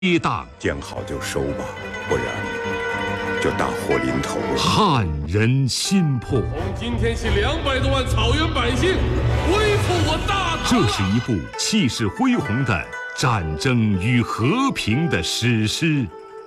跌宕， 见好就收吧，不然就大祸临头了。 撼人心魄。 从今天起，200多万草原百姓恢复我大唐。 这是一部气势恢宏的战争与和平的史诗。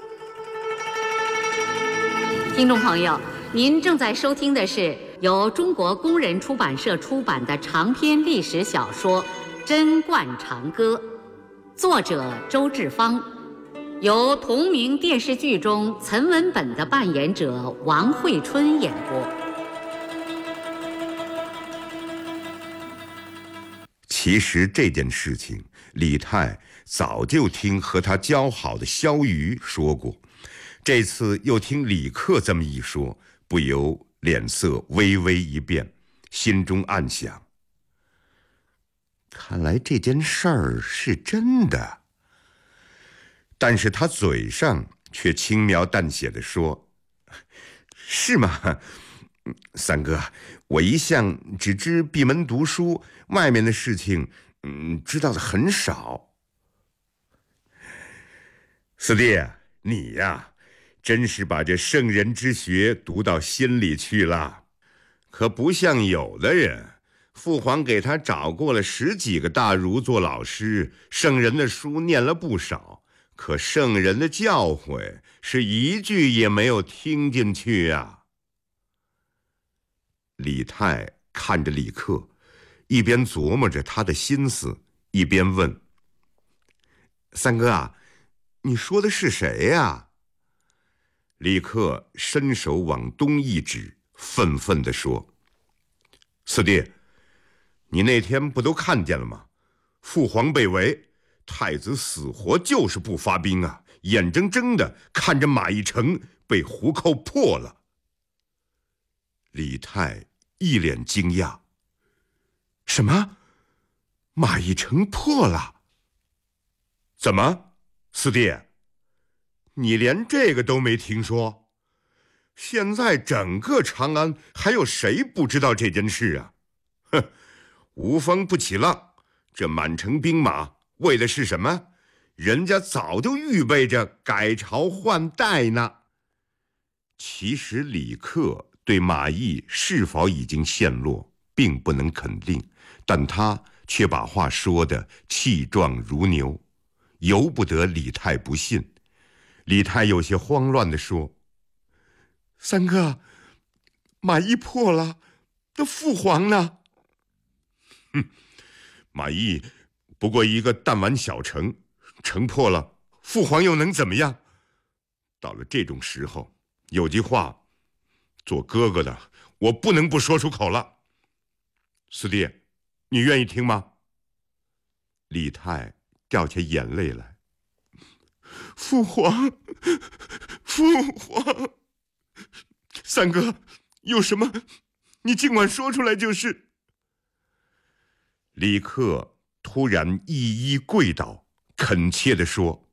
听众朋友，您正在收听的是由中国工人出版社出版的长篇历史小说《贞观长歌》，作者周志芳，由同名电视剧中岑文本的扮演者王惠春演播。 其实这件事情，李泰早就听和他交好的萧瑜说过，这次又听李克这么一说，不由脸色微微一变，心中暗想：看来这件事儿是真的。但是他嘴上却轻描淡写地说：是吗？三哥，我一向只知闭门读书，外面的事情知道的很少。四弟，你呀，真是把这圣人之学读到心里去了，可不像有的人，父皇给他找过了10几个大儒做老师，圣人的书念了不少，可圣人的教诲是一句也没有听进去啊。李泰看着李克，一边琢磨着他的心思，一边问：三哥啊，你说的是谁呀？李克伸手往东一指，愤愤地说：四弟，你那天不都看见了吗？父皇被围，太子死活就是不发兵啊，眼睁睁的看着马邑城被胡寇破了。李泰一脸惊讶：什么？马邑城破了？怎么，四弟，你连这个都没听说？现在整个长安还有谁不知道这件事啊？哼，无风不起浪，这满城兵马为的是什么？人家早就预备着改朝换代呢。其实李克对马邑是否已经陷落并不能肯定，但他却把话说得气壮如牛，由不得李泰不信。李泰有些慌乱地说：三哥，马邑破了，那父皇呢？马邑不过一个弹丸小城，城破了，父皇又能怎么样？到了这种时候，有句话，做哥哥的我不能不说出口了。四弟，你愿意听吗？李泰掉下眼泪来：父皇，父皇，三哥，有什么你尽管说出来就是。李克突然一一跪倒，恳切地说：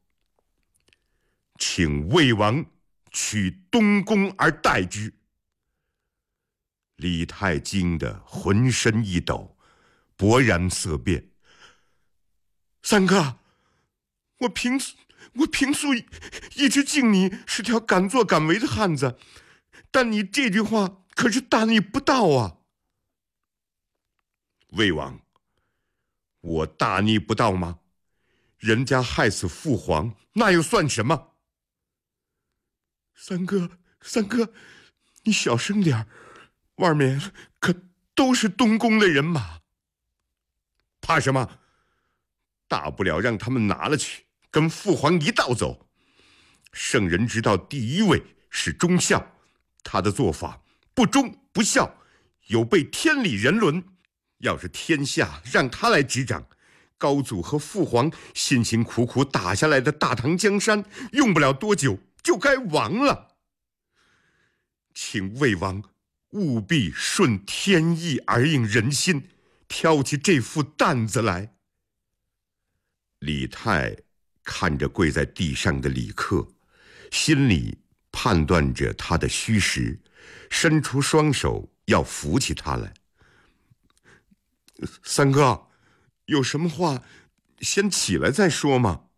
请魏王取东宫而代之。李泰惊得浑身一抖，勃然色变：三哥，我平素一直敬你是条敢作敢为的汉子，但你这句话可是大逆不道啊！魏王，我大逆不道吗？人家害死父皇，那又算什么？三哥，你小声点，外面可都是东宫的人马。怕什么？大不了让他们拿了去，跟父皇一道走。圣人之道第一位是忠孝，他的做法不忠不孝，有悖天理人伦。要是天下让他来执掌，高祖和父皇辛辛苦苦打下来的大唐江山，用不了多久就该亡了。请魏王务必顺天意而应人心，挑起这副担子来。李泰看着跪在地上的李克，心里判断着他的虚实，伸出双手要扶起他来。三哥，有什么话先起来再说嘛。